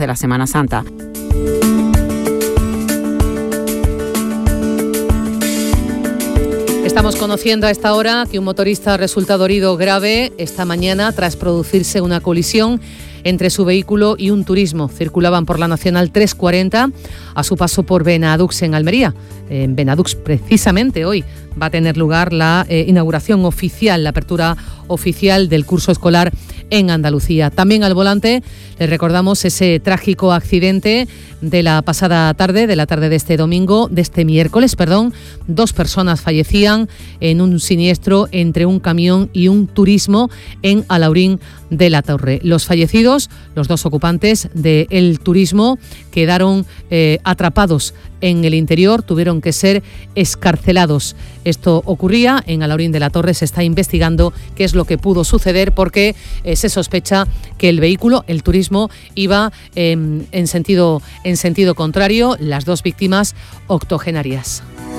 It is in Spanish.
de la Semana Santa. Estamos conociendo a esta hora que un motorista ha resultado herido grave esta mañana tras producirse una colisión entre su vehículo y un turismo. Circulaban por la Nacional 340 a su paso por Benadux en Almería. En Benadux, precisamente hoy, va a tener lugar la inauguración oficial, la apertura oficial del curso escolar en Andalucía. También al volante les recordamos ese trágico accidente de la pasada tarde, de la tarde de este miércoles, 2 personas fallecían en un siniestro entre un camión y un turismo en Alhaurín de la Torre. Los fallecidos, los 2 ocupantes del turismo, quedaron atrapados en el interior, tuvieron que ser excarcelados. Esto ocurría en Alhaurín de la Torre. Se está investigando qué es lo que pudo suceder porque se sospecha que el vehículo, el turismo, iba en sentido contrario. Las 2 víctimas octogenarias.